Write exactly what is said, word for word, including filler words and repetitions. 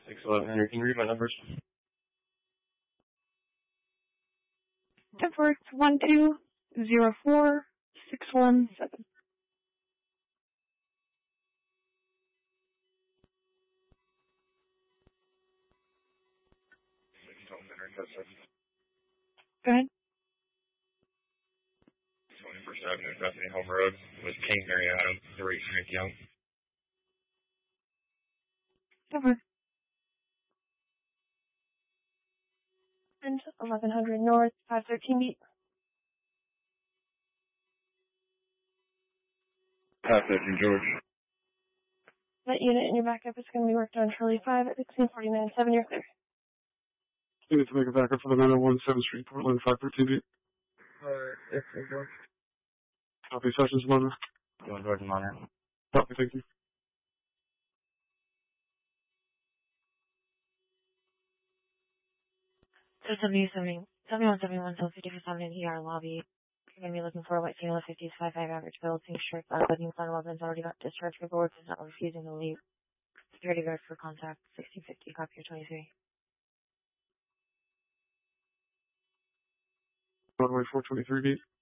six eleven Henry, can you read my numbers? Denver, it's one two zero four six one seven. Go ahead. twenty-first Avenue, Bethany Home Road, with King Mary Adam, the rate Frank Young. Denver. And eleven hundred North, five thirteen beat. five thirteen George. That unit in your backup is going to be worked on Charlie five at sixteen forty-nine seven. You're clear. You need to make a backup for the nine oh one seventh Street, Portland, five thirteen beat. Alright, yes, George. Copy, Sessions, Monitor. Going George and Monitor. Copy, thank you. So seventy-one seventy-one, so fifty-five in E R lobby. You're going to be looking for a white single fifties, five five average build, pink shirt, black wedding fund weapons, already got discharge paperwork, is not refusing to leave. Security guard for contact, sixteen fifty, copy your twenty-three. Broadway, four twenty-three beat.